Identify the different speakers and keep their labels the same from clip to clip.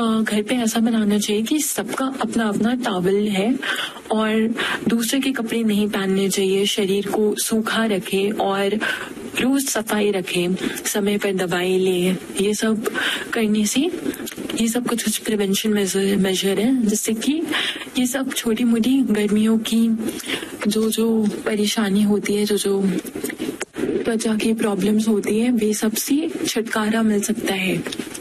Speaker 1: घर पे ऐसा बनाना चाहिए कि सबका अपना अपना टॉवल है और दूसरे के कपड़े नहीं पहनने चाहिए। शरीर को सूखा रखे और रोज सफाई रखे, समय पर दवाई ले। ये सब करने से ये सब कुछ प्रिवेंशन मेजर है, जिससे कि ये सब छोटी मोटी गर्मियों की जो परेशानी होती है, जो त्वचा की प्रॉब्लम्स होती है, वे सब से छुटकारा मिल सकता है।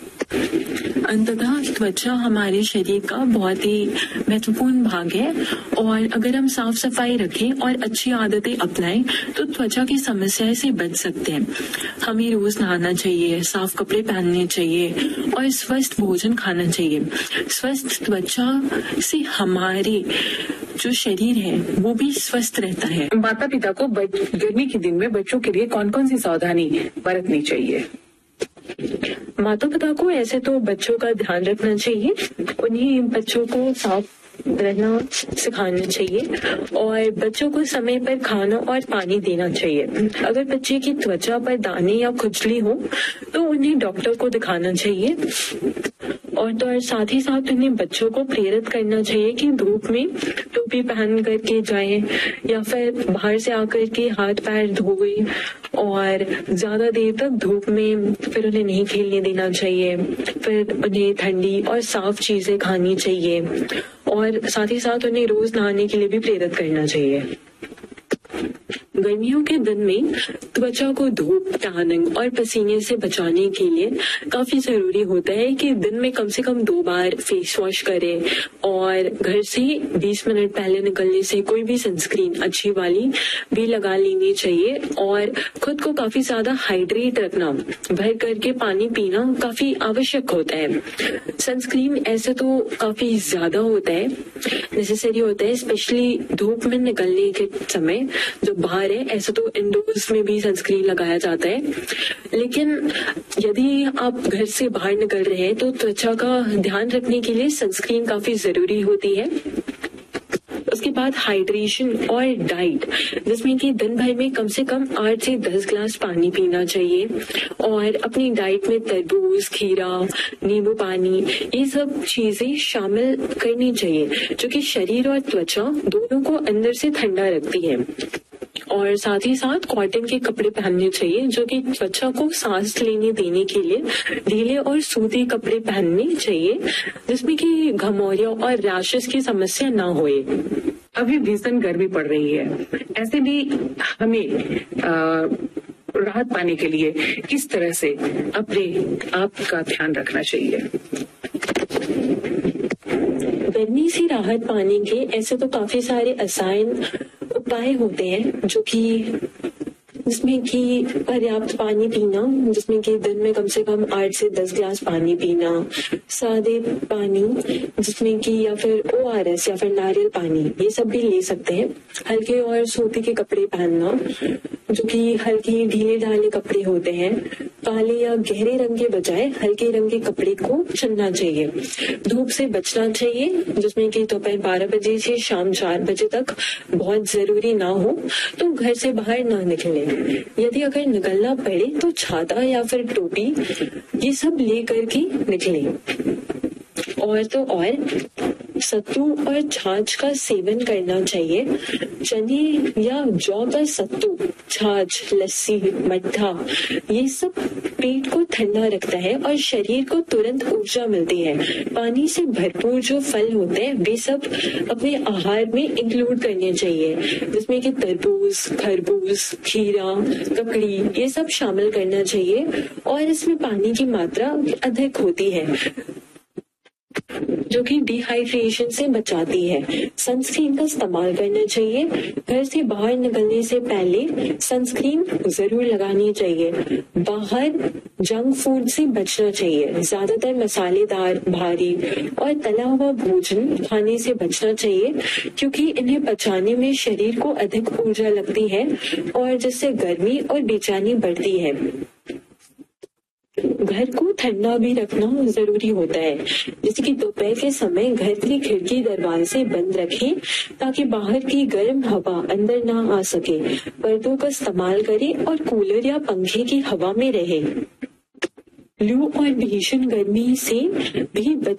Speaker 1: अंततः त्वचा हमारे शरीर का बहुत ही महत्वपूर्ण भाग है और अगर हम साफ सफाई रखें और अच्छी आदतें अपनाएं तो त्वचा की समस्याएं से बच सकते हैं। हमें रोज नहाना चाहिए, साफ कपड़े पहनने चाहिए और स्वस्थ भोजन खाना चाहिए। स्वस्थ त्वचा से हमारे जो शरीर है वो भी स्वस्थ रहता है।
Speaker 2: माता पिता को गर्मी के दिन में बच्चों के लिए कौन कौन सी सावधानी बरतनी चाहिए?
Speaker 1: माता पिता को ऐसे तो बच्चों का ध्यान रखना चाहिए, उन्हें बच्चों को साफ रहना सिखाना चाहिए और बच्चों को समय पर खाना और पानी देना चाहिए। अगर बच्चे की त्वचा पर दाने या खुजली हो तो उन्हें डॉक्टर को दिखाना चाहिए और तो साथ ही साथ उन्हें बच्चों को प्रेरित करना चाहिए कि धूप में टोपी पहन करके जाएं या फिर बाहर से आकर के हाथ पैर धोए और ज्यादा देर तक धूप में फिर उन्हें नहीं खेलने देना चाहिए। फिर उन्हें ठंडी और साफ चीजें खानी चाहिए और साथ ही साथ उन्हें रोज नहाने के लिए भी प्रेरित करना चाहिए। गर्मियों के दिन में त्वचा को धूप, टैनिंग और पसीने से बचाने के लिए काफी जरूरी होता है कि दिन में कम से कम 2 बार फेस वॉश करें और घर से 20 मिनट पहले निकलने से कोई भी सनस्क्रीन अच्छी वाली भी लगा लेनी चाहिए और खुद को काफी ज्यादा हाइड्रेट रखना, भर करके पानी पीना काफी आवश्यक होता है। सनस्क्रीन ऐसे तो काफी ज्यादा होता है, नेसेसरी होता है, स्पेशली धूप में निकलने के समय जो बाहर है। ऐसे तो इंडोर्स में भी सनस्क्रीन लगाया जाता है, लेकिन यदि आप घर से बाहर निकल रहे हैं तो त्वचा का ध्यान रखने के लिए सनस्क्रीन काफी जरूरी होती है। उसके बाद हाइड्रेशन और डाइट, जिसमें कि दिन भर में कम से कम 8 से 10 ग्लास पानी पीना चाहिए और अपनी डाइट में तरबूज, खीरा, नींबू पानी, ये सब चीजें शामिल करनी चाहिए जो कि शरीर और त्वचा दोनों को अंदर से ठंडा रखती है। और साथ ही साथ कॉटन के कपड़े पहनने चाहिए जो कि त्वचा को सांस लेने देने के लिए ढीले और सूती कपड़े पहनने चाहिए, जिसमें कि घमौरिया और रैशेस की समस्या ना होए।
Speaker 2: अभी भीषण गर्मी पड़ रही है, ऐसे भी हमें राहत पाने के लिए किस तरह से अपने आप का ध्यान रखना चाहिए?
Speaker 1: गर्मी से राहत पाने के ऐसे तो काफी सारे आसान उपाय होते हैं जो कि जिसमें कि पर्याप्त पानी पीना, जिसमें कि दिन में कम से कम 8 से 10 ग्लास पानी पीना, सादे पानी जिसमें कि या फिर ORS या फिर नारियल पानी, ये सब भी ले सकते हैं। हल्के और सूती के कपड़े पहनना जो कि हल्के ढीले ढाले कपड़े होते हैं, काले या गहरे रंग के बजाय हल्के रंग के कपड़े को चुनना चाहिए। धूप से बचना चाहिए, जिसमें कि दोपहर 12 बजे से शाम 4 बजे तक बहुत जरूरी ना हो तो घर से बाहर ना निकले। यदि अगर निकलना पड़े तो छाता या फिर टोपी ये सब ले करके निकले। और तो और सत्तू और छाछ का सेवन करना चाहिए। चने या जौ का सत्तू, छाछ, लस्सी, मट्ठा, ये सब पेट को ठंडा रखता है और शरीर को तुरंत ऊर्जा मिलती है। पानी से भरपूर जो फल होते हैं वे सब अपने आहार में इंक्लूड करने चाहिए, जिसमें कि तरबूज, खरबूज, खीरा, ककड़ी, ये सब शामिल करना चाहिए और इसमें पानी की मात्रा अधिक होती है जो कि डिहाइड्रेशन से बचाती है। सनस्क्रीन का इस्तेमाल करना चाहिए। घर से बाहर निकलने से पहले सनस्क्रीन जरूर लगानी चाहिए। बाहर जंक फूड से बचना चाहिए। ज्यादातर मसालेदार, भारी और तला हुआ भोजन खाने से बचना चाहिए क्योंकि इन्हें पचाने में शरीर को अधिक ऊर्जा लगती है और जिससे गर्मी और बेचैनी बढ़ती है। घर को ठंडा भी रखना जरूरी होता है, जैसे कि दोपहर के समय घर की खिड़की दरवाजे बंद रखें ताकि बाहर की गर्म हवा अंदर ना आ सके। पर्दों का इस्तेमाल करें और कूलर या पंखे की हवा में रहे। लू और भीषण गर्मी से भी